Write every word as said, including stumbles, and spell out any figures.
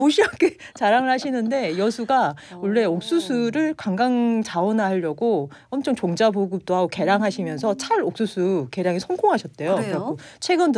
무시하게 자랑을 하시는데 여수가 원래 옥수수를 관광 자원화하려고 엄청 종자 보급도 하고 개량하시면서 찰 옥수수 개량에 성공하셨대요. 그래요? 그래갖고 최근